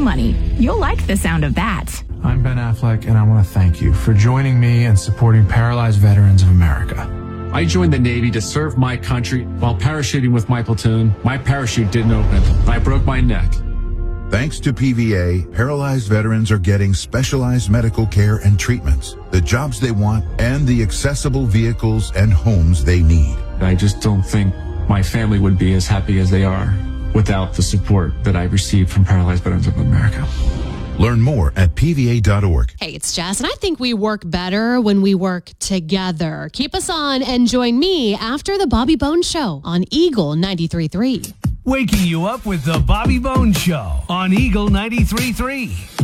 money. You'll like the sound of that. I'm Ben Affleck, and I want to thank you for joining me and supporting Paralyzed Veterans of America. I joined the Navy to serve my country. While parachuting with my platoon, my parachute didn't open. I broke my neck. Thanks to PVA, paralyzed veterans are getting specialized medical care and treatments, the jobs they want, and the accessible vehicles and homes they need. I just don't think my family would be as happy as they are without the support that I received from Paralyzed Veterans of America. Learn more at PVA.org. Hey, it's Jess, and I think we work better when we work together. Keep us on and join me after the Bobby Bones Show on Eagle 93.3. Waking you up with the Bobby Bones Show on Eagle 93.3.